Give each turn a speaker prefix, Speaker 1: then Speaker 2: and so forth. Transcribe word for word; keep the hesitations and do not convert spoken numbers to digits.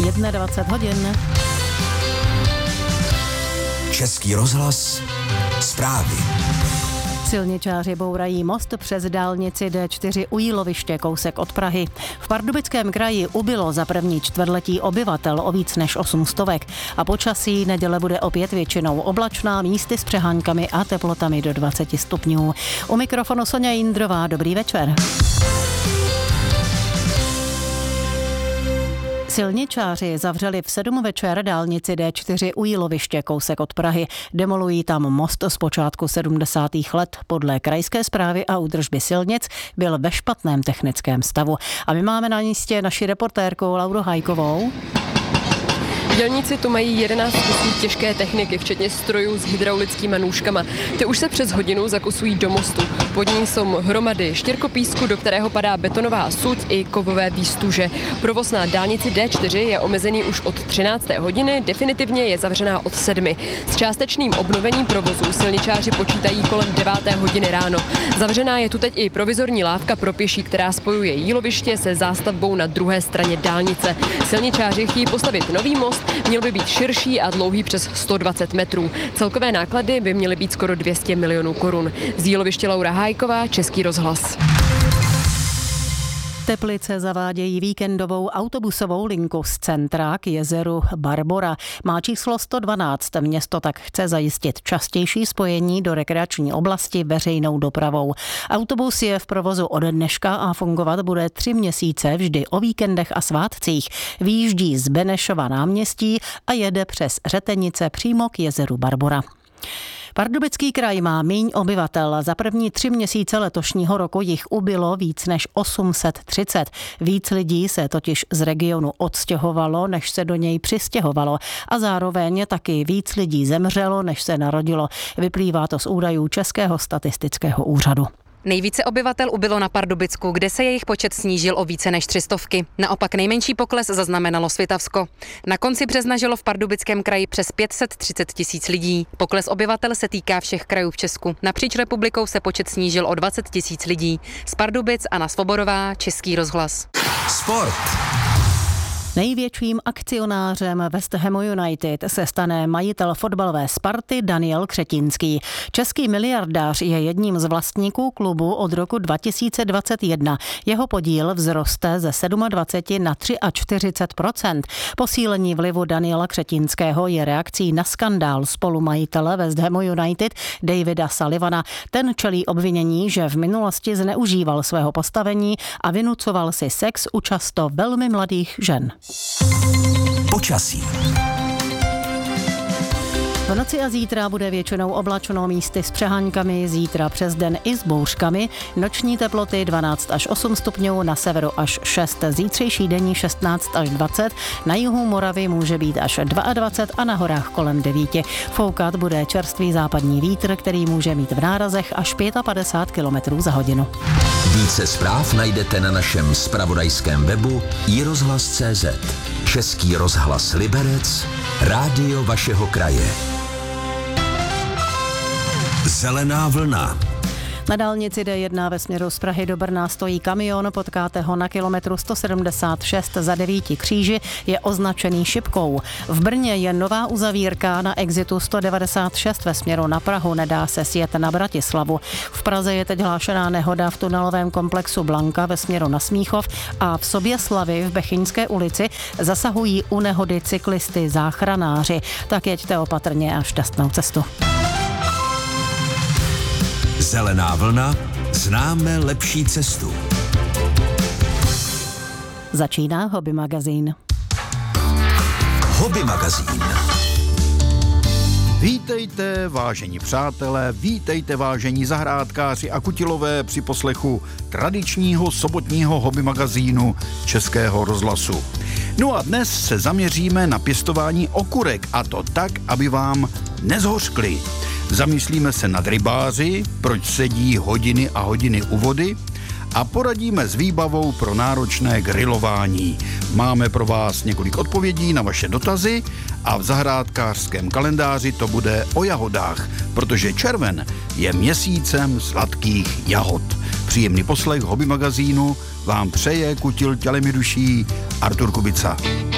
Speaker 1: dvacet jedna hodin.
Speaker 2: Český rozhlas, zprávy.
Speaker 1: Silničáři bourají most přes dálnici D čtyři u Jíloviště, kousek od Prahy. V Pardubickém kraji ubylo za první čtvrtletí obyvatel o víc než osm stovek a počasí neděle bude opět většinou oblačná, místy s přeháňkami a teplotami do dvacet stupňů. U mikrofonu Soňa Jindrová, dobrý večer. Silničáři zavřeli v sedm večer dálnici D čtyři u Jíloviště, kousek od Prahy. Demolují tam most z počátku sedmdesátých let. Podle krajské správy a údržby silnic byl ve špatném technickém stavu. A my máme na místě naši reportérku Lauru Hajkovou.
Speaker 3: Dělníci tu mají jedenáct kusů těžké techniky, včetně strojů s hydraulickými nůžkama. Ty už se přes hodinu zakusují do mostu. Pod ní jsou hromady štěrkopísku, do kterého padá betonová suť i kovové výstuže. Provoz na dálnici D čtyři je omezený už od třinácté hodiny, definitivně je zavřená od sedmi. S částečným obnovením provozu silničáři počítají kolem deváté hodiny ráno. Zavřená je tu teď i provizorní lávka pro pěší, která spojuje Jíloviště se zástavbou na druhé straně dálnice. Silničáři chtějí postavit nový most, měl by být širší a dlouhý přes sto dvacet metrů. Celkové náklady by měly být skoro dvě stě milionů korun. Z Jíloviště Laura Hájková, Český rozhlas.
Speaker 1: Teplice zavádějí víkendovou autobusovou linku z centra k jezeru Barbora. Má číslo sto dvanáct. Město tak chce zajistit častější spojení do rekreační oblasti veřejnou dopravou. Autobus je v provozu ode dneška a fungovat bude tři měsíce vždy o víkendech a svátcích. Výjíždí z Benešova náměstí a jede přes Řetenice přímo k jezeru Barbora. Pardubický kraj má míň obyvatel. Za první tři měsíce letošního roku jich ubylo víc než osm set třicet. Víc lidí se totiž z regionu odstěhovalo, než se do něj přistěhovalo. A zároveň taky víc lidí zemřelo, než se narodilo. Vyplývá to z údajů Českého statistického úřadu.
Speaker 4: Nejvíce obyvatel ubylo na Pardubicku, kde se jejich počet snížil o více než tři stovky. Naopak nejmenší pokles zaznamenalo Svitavsko. Na konci března žilo v Pardubickém kraji přes pět set třicet tisíc lidí. Pokles obyvatel se týká všech krajů v Česku. Napříč republikou se počet snížil o dvacet tisíc lidí. Z Pardubic Anna Svoborová, Český rozhlas.
Speaker 2: Sport.
Speaker 1: Největším akcionářem West Hamu United se stane majitel fotbalové Sparty Daniel Křetínský. Český miliardář je jedním z vlastníků klubu od roku dva tisíce dvacet jedna. Jeho podíl vzroste ze dvacet sedm na čtyřicet tři procent. Posílení vlivu Daniela Křetínského je reakcí na skandál spolumajitele West Hamu United Davida Sullivana. Ten čelí obvinění, že v minulosti zneužíval svého postavení a vynucoval si sex u často velmi mladých žen.
Speaker 2: Počasí.
Speaker 1: V noci a zítra bude většinou oblačno, místy s přeháňkami, zítra přes den i s bouřkami. Noční teploty dvanáct až osm stupňů, na severu až šest, zítřejší denní šestnáct až dvacet, na jihu Moravy může být až dvacet dva a na horách kolem devět. Foukat bude čerstvý západní vítr, který může mít v nárazech až padesát pět kilometrů za hodinu.
Speaker 2: Více zpráv najdete na našem zpravodajském webu i rozhlas tečka cé zet. Český rozhlas Liberec, rádio vašeho kraje. Zelená vlna.
Speaker 1: Na dálnici D jedna ve směru z Prahy do Brna stojí kamion, potkáte ho na kilometru sto sedmdesát šest za devíti kříži, je označený šipkou. V Brně je nová uzavírka na exitu sto devadesát šest ve směru na Prahu, nedá se sjet na Bratislavu. V Praze je teď hlášená nehoda v tunelovém komplexu Blanka ve směru na Smíchov a v Soběslavi v Bechyňské ulici zasahují u nehody cyklisty záchranáři. Tak jeďte opatrně a šťastnou cestu.
Speaker 2: Zelená vlna, známe lepší cestu.
Speaker 1: Začíná Hobby magazín.
Speaker 2: Hobby magazín.
Speaker 5: Vítejte, vážení přátelé, vítejte, vážení zahrádkáři a kutilové při poslechu tradičního sobotního hobby magazínu Českého rozhlasu. No a dnes se zaměříme na pěstování okurek, a to tak, aby vám nezhořkly. Zamyslíme se nad rybáři, proč sedí hodiny a hodiny u vody, a poradíme s výbavou pro náročné grilování. Máme pro vás několik odpovědí na vaše dotazy a v zahrádkářském kalendáři to bude o jahodách, protože červen je měsícem sladkých jahod. Příjemný poslech hobby magazínu vám přeje kutil tělemi duší Artur Kubica.